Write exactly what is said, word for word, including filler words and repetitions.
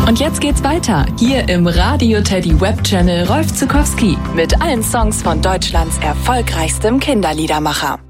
Und jetzt geht's weiter, hier im Radio Teddy Web Channel Rolf Zukowski mit allen Songs von Deutschlands erfolgreichstem Kinderliedermacher.